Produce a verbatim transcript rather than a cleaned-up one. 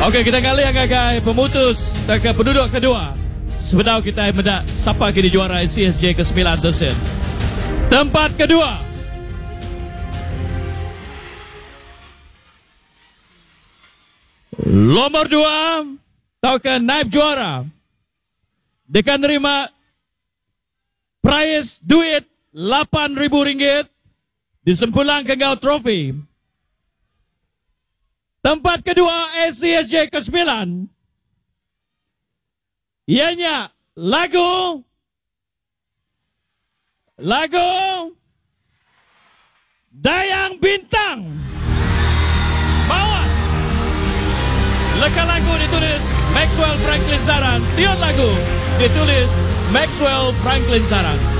Okey, kita kali yang gagai pemutus ke penduduk kedua. Sebenarnya kita mendak siapa kini juara C S J ke sembilan dosen. Tempat kedua. Nomor dua, taukan naib juara. Dia nerima prize duit lapan ribu ringgit disempulang ke ngau trofi. Tempat kedua S C S J ke sembilan. Ianya lagu Lagu Dayang Bintang. Bawa. Leka lagu ditulis Maxwell Franklin Saran. Dion lagu ditulis Maxwell Franklin Saran.